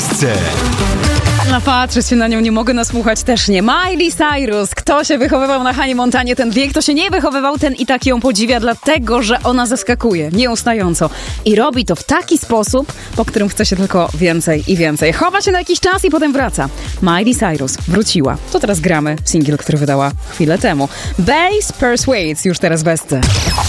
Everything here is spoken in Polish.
Bezce. Patrzeć się na nią nie mogę, nasłuchać też nie. Miley Cyrus. Kto się wychowywał na Hanie Montanie, ten wie. Kto się nie wychowywał, ten i tak ją podziwia, dlatego, że ona zaskakuje nieustająco. I robi to w taki sposób, po którym chce się tylko więcej i więcej. Chowa się na jakiś czas i potem wraca. Miley Cyrus wróciła. To teraz gramy singiel, który wydała chwilę temu. Bass Persuades już teraz w Bezce.